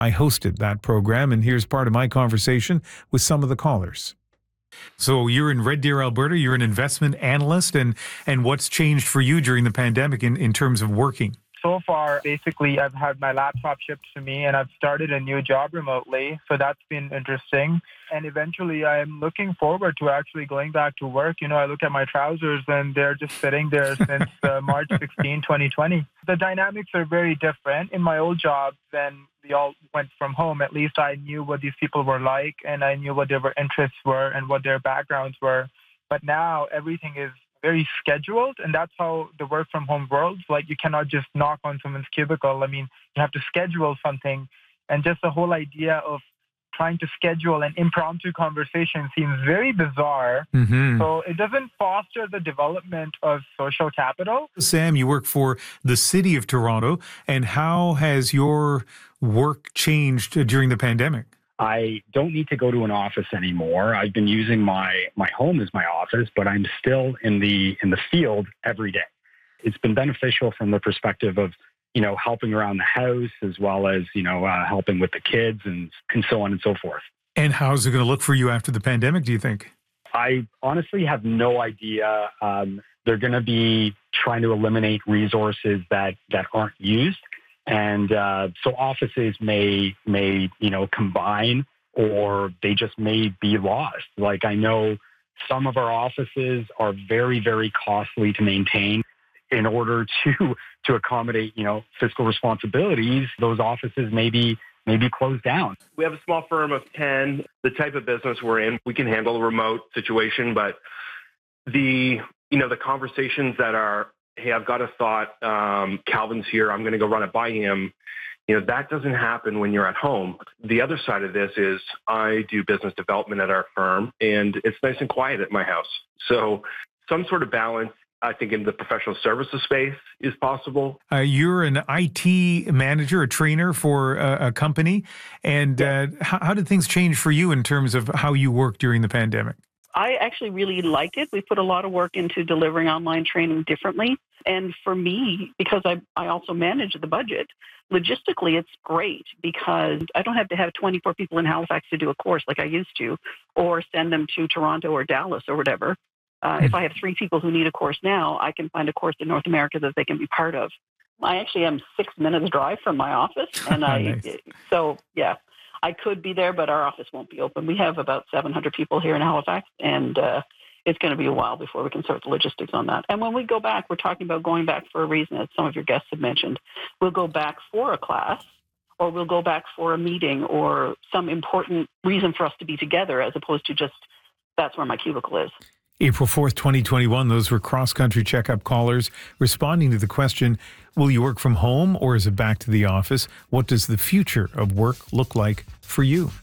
I hosted that program, and here's part of my conversation with some of the callers. So you're in Red Deer, Alberta. You're an investment analyst, and what's changed for you during the pandemic in terms of working? So far, basically, I've had my laptop shipped to me and I've started a new job remotely. So that's been interesting. And eventually, I'm looking forward to actually going back to work. You know, I look at my trousers and they're just sitting there since March 16, 2020. The dynamics are very different. In my old job, then we all went from home. At least I knew what these people were like and I knew what their interests were and what their backgrounds were. But now everything is very scheduled, and that's how the work from home world. Like, you cannot just knock on someone's cubicle. I mean, you have to schedule something, and just the whole idea of trying to schedule an impromptu conversation seems very bizarre. So it doesn't foster the development of social capital. Sam, you work for the City of Toronto, and how has your work changed during the pandemic? I don't need to go to an office anymore. I've been using my home as my office, but I'm still in the field every day. It's been beneficial from the perspective of, you know, helping around the house as well as, you know, helping with the kids and so on and so forth. And how's it going to look for you after the pandemic, do you think? I honestly have no idea. They're going to be trying to eliminate resources that aren't used. And so offices may, you know, combine, or they just may be lost. Like, I know some of our offices are very, very costly to maintain. In order to accommodate, you know, fiscal responsibilities, those offices may be closed down. We have a small firm of 10. The type of business we're in, we can handle a remote situation, but the conversations that are, hey, I've got a thought, Calvin's here, I'm going to go run it by him. You know, that doesn't happen when you're at home. The other side of this is I do business development at our firm, and it's nice and quiet at my house. So some sort of balance, I think, in the professional services space is possible. You're an IT manager, a trainer for a company. And how did things change for you in terms of how you work during the pandemic? I actually really like it. We put a lot of work into delivering online training differently. And for me, because I also manage the budget, logistically, it's great because I don't have to have 24 people in Halifax to do a course like I used to, or send them to Toronto or Dallas or whatever. If I have 3 people who need a course now, I can find a course in North America that they can be part of. I actually am 6 minutes drive from my office. And Nice. So, yeah. I could be there, but our office won't be open. We have about 700 people here in Halifax, and it's going to be a while before we can sort the logistics on that. And when we go back, we're talking about going back for a reason, as some of your guests have mentioned. We'll go back for a class, or we'll go back for a meeting or some important reason for us to be together, as opposed to just that's where my cubicle is. April 4th, 2021, those were cross-country checkup callers responding to the question, will you work from home or is it back to the office? What does the future of work look like for you?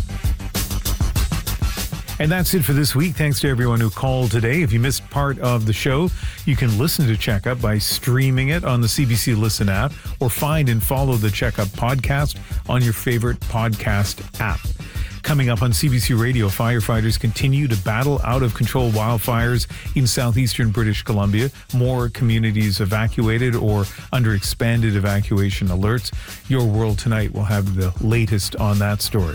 And that's it for this week. Thanks to everyone who called today. If you missed part of the show, you can listen to Checkup by streaming it on the CBC Listen app or find and follow the Checkup podcast on your favorite podcast app. Coming up on CBC Radio, firefighters continue to battle out-of-control wildfires in southeastern British Columbia. More communities evacuated or under expanded evacuation alerts. Your World Tonight will have the latest on that story.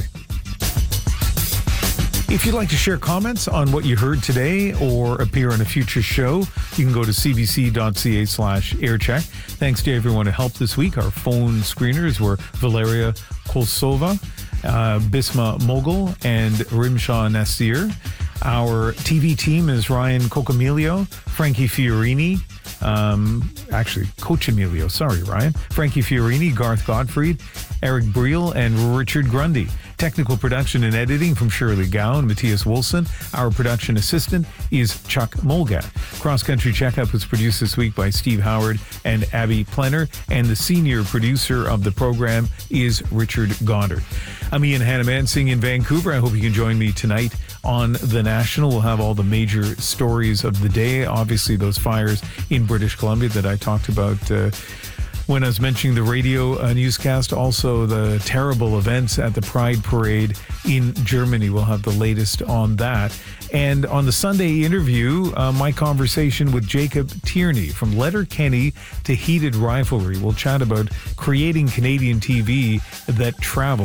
If you'd like to share comments on what you heard today or appear on a future show, you can go to cbc.ca/aircheck. Thanks to everyone who helped this week. Our phone screeners were Valeria Kolsova, Bisma Mogul, and Rimshaw Nasir. Our TV team is Ryan Cocamilio, Frankie Fiorini, Coach Emilio, sorry, Ryan, Frankie Fiorini, Garth Gottfried, Eric Briel, and Richard Grundy. Technical production and editing from Shirley Gow and Matthias Wilson. Our production assistant is Chuck Molgat. Cross Country Checkup was produced this week by Steve Howard and Abby Plenner, and the senior producer of the program is Richard Goddard. I'm Ian Hannamansing in Vancouver. I hope you can join me tonight on The National. We'll have all the major stories of the day. Obviously, those fires in British Columbia that I talked about when I was mentioning the radio newscast. Also, the terrible events at the Pride Parade in Germany. We'll have the latest on that. And on the Sunday interview, my conversation with Jacob Tierney from Letterkenny to Heated Rivalry. We'll chat about creating Canadian TV that travels.